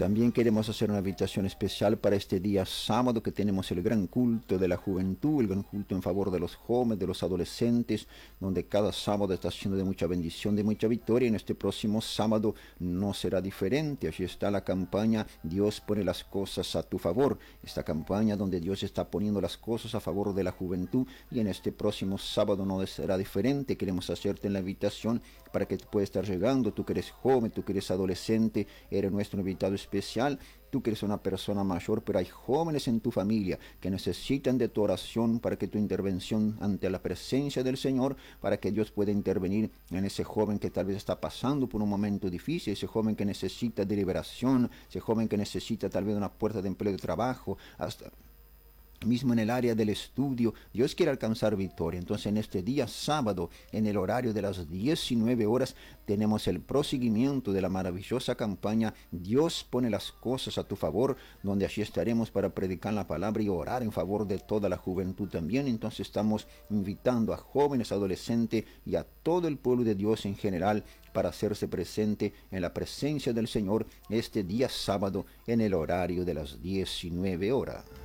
También queremos hacer una invitación especial para este día sábado, que tenemos el gran culto de la juventud, el gran culto en favor de los jóvenes, de los adolescentes, donde cada sábado está siendo de mucha bendición, de mucha victoria. En este próximo sábado no será diferente. Allí está la campaña Dios pone las cosas a tu favor. Esta campaña donde Dios está poniendo las cosas a favor de la juventud, y en este próximo sábado no será diferente. Queremos hacerte la invitación para que puedas estar llegando. Tú que eres joven, tú que eres adolescente, eres nuestro invitado especial. Tú que eres una persona mayor, pero hay jóvenes en tu familia que necesitan de tu oración, para que tu intervención ante la presencia del Señor, para que Dios pueda intervenir en ese joven que tal vez está pasando por un momento difícil, ese joven que necesita de liberación, ese joven que necesita tal vez una puerta de empleo, de trabajo, hasta mismo en el área del estudio. Dios quiere alcanzar victoria. Entonces, en este día sábado, en el horario de las 19 horas, tenemos el proseguimiento de la maravillosa campaña Dios pone las cosas a tu favor, donde allí estaremos para predicar la palabra y orar en favor de toda la juventud también. Entonces, estamos invitando a jóvenes, adolescentes y a todo el pueblo de Dios en general para hacerse presente en la presencia del Señor este día sábado en el horario de las 19 horas.